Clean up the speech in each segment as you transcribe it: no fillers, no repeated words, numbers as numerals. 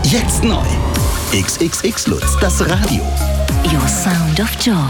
Jetzt neu. XXX Lutz, das Radio. Your sound of joy.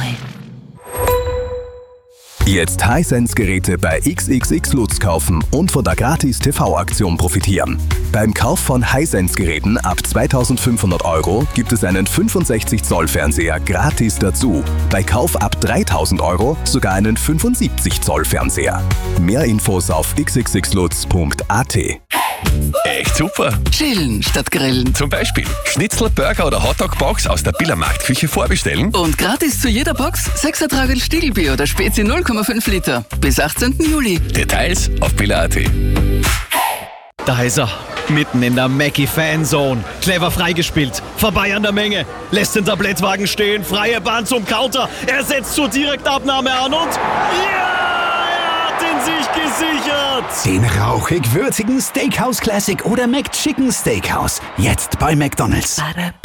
Jetzt Hisense-Geräte bei XXX Lutz kaufen und von der Gratis-TV-Aktion profitieren. Beim Kauf von Hisense-Geräten ab 2.500 € gibt es einen 65-Zoll-Fernseher gratis dazu. Bei Kauf ab 3.000 € sogar einen 75-Zoll-Fernseher. Mehr Infos auf xxxlutz.at. Echt super. Chillen statt grillen. Zum Beispiel Schnitzel, Burger oder Hotdog-Box aus der Billermarktküche vorbestellen. Und gratis zu jeder Box 6er Tragel Stiegelbier oder Spezi 0,5 Liter. Bis 18. Juli. Details auf biller.at. Da ist er, mitten in der Mackie-Fanzone. Clever freigespielt, vorbei an der Menge. Lässt den Tablettwagen stehen, freie Bahn zum Counter. Er setzt zur Direktabnahme an und... Ja! Er hat ihn sich gesichert! Den rauchig-würzigen Steakhouse Classic oder McChicken Steakhouse. Jetzt bei McDonald's.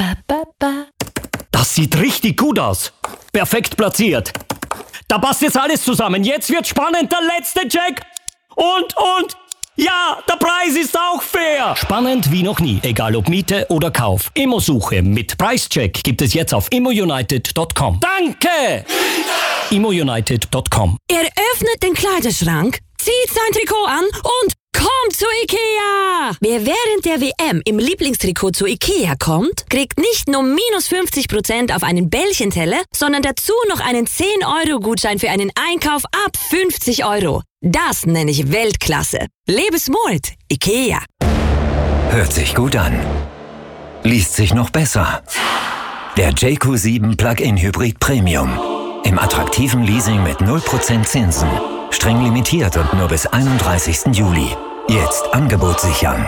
Das sieht richtig gut aus. Perfekt platziert. Da passt jetzt alles zusammen. Jetzt wird spannend. Der letzte Check. Und... Ja, der Preis ist auch fair. Spannend wie noch nie, egal ob Miete oder Kauf. Immosuche mit Preischeck gibt es jetzt auf immounited.com. Danke! immounited.com. Er öffnet den Kleiderschrank, zieht sein Trikot an und kommt zu Ikea! Wer während der WM im Lieblingstrikot zu Ikea kommt, kriegt nicht nur minus 50% auf einen Bällchenteller, sondern dazu noch einen 10-Euro-Gutschein für einen Einkauf ab 50 €. Das nenne ich Weltklasse. Lebe smart, Ikea. Hört sich gut an. Liest sich noch besser. Der JQ7 Plug-in Hybrid Premium. Im attraktiven Leasing mit 0% Zinsen. Streng limitiert und nur bis 31. Juli. Jetzt Angebot sichern.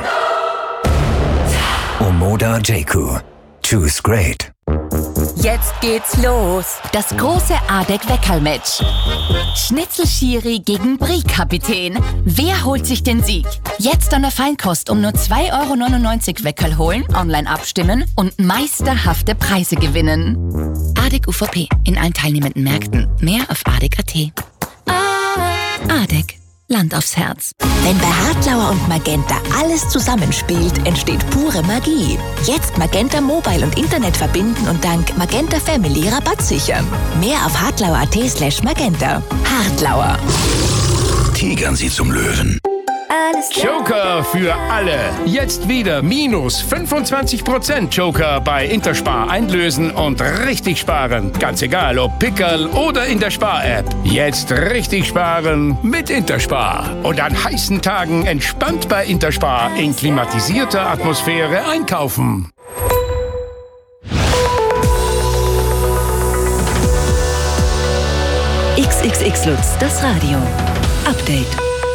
Omoda JQ. Choose great. Jetzt geht's los. Das große ADEC-Weckerl-Match. Schnitzel-Schiri gegen Brie-Kapitän. Wer holt sich den Sieg? Jetzt an der Feinkost um nur 2,99 € Weckerl holen, online abstimmen und meisterhafte Preise gewinnen. ADEC UVP in allen teilnehmenden Märkten. Mehr auf ADEC.at. ADEC. Land aufs Herz. Wenn bei Hartlauer und Magenta alles zusammenspielt, entsteht pure Magie. Jetzt Magenta Mobile und Internet verbinden und dank Magenta Family Rabatt sichern. Mehr auf hartlauer.at/magenta. Hartlauer. Tigern Sie zum Löwen. Joker für alle. Jetzt wieder minus 25% Joker bei Interspar einlösen und richtig sparen. Ganz egal, ob Pickerl oder in der Spar-App. Jetzt richtig sparen mit Interspar. Und an heißen Tagen entspannt bei Interspar in klimatisierter Atmosphäre einkaufen. XXX Lutz, das Radio. Update.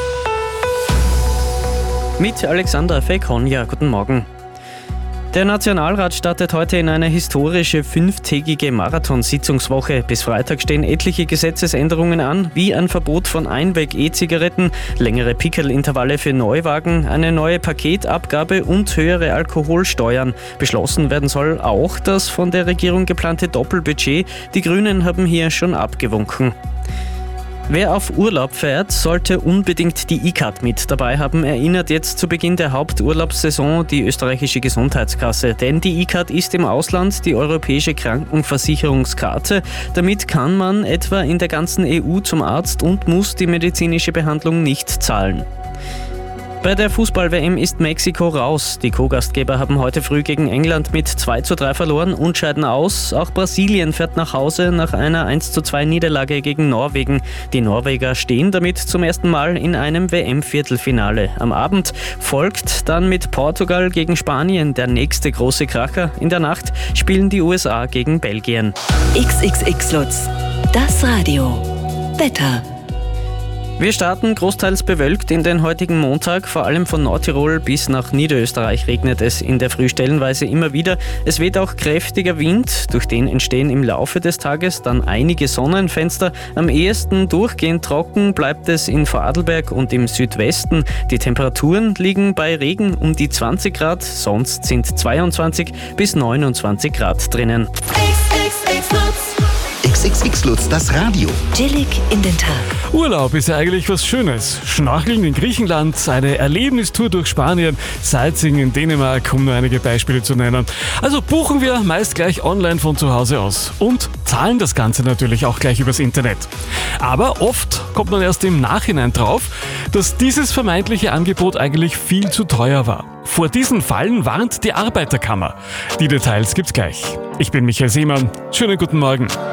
Mit Alexander Fekonja, guten Morgen. Der Nationalrat startet heute in eine historische 5-tägige Marathonsitzungswoche. Bis Freitag stehen etliche Gesetzesänderungen an, wie ein Verbot von Einweg-E-Zigaretten, längere Pickelintervalle für Neuwagen, eine neue Paketabgabe und höhere Alkoholsteuern. Beschlossen werden soll auch das von der Regierung geplante Doppelbudget. Die Grünen haben hier schon abgewunken. Wer auf Urlaub fährt, sollte unbedingt die E-Card mit dabei haben, erinnert jetzt zu Beginn der Haupturlaubssaison die österreichische Gesundheitskasse. Denn die E-Card ist im Ausland die europäische Krankenversicherungskarte. Damit kann man etwa in der ganzen EU zum Arzt und muss die medizinische Behandlung nicht zahlen. Bei der Fußball-WM ist Mexiko raus. Die Co-Gastgeber haben heute früh gegen England mit 2:3 verloren und scheiden aus. Auch Brasilien fährt nach Hause nach einer 1:2 Niederlage gegen Norwegen. Die Norweger stehen damit zum ersten Mal in einem WM-Viertelfinale. Am Abend folgt dann mit Portugal gegen Spanien der nächste große Kracher. In der Nacht spielen die USA gegen Belgien. XXX Lutz, das Radio. Wetter. Wir starten großteils bewölkt in den heutigen Montag. Vor allem von Nordtirol bis nach Niederösterreich regnet es in der Früh stellenweise immer wieder. Es weht auch kräftiger Wind, durch den entstehen im Laufe des Tages dann einige Sonnenfenster. Am ehesten durchgehend trocken bleibt es in Vorarlberg und im Südwesten. Die Temperaturen liegen bei Regen um die 20 Grad, sonst sind 22 bis 29 Grad drinnen. XXX XXX Lutz das Radio. Chillig in den Tag. Urlaub ist ja eigentlich was Schönes. Schnorcheln in Griechenland, eine Erlebnistour durch Spanien, Sightseeing in Dänemark, um nur einige Beispiele zu nennen. Also buchen wir meist gleich online von zu Hause aus und zahlen das Ganze natürlich auch gleich übers Internet. Aber oft kommt man erst im Nachhinein drauf, dass dieses vermeintliche Angebot eigentlich viel zu teuer war. Vor diesen Fallen warnt die Arbeiterkammer. Die Details gibt's gleich. Ich bin Michael Seemann. Schönen guten Morgen.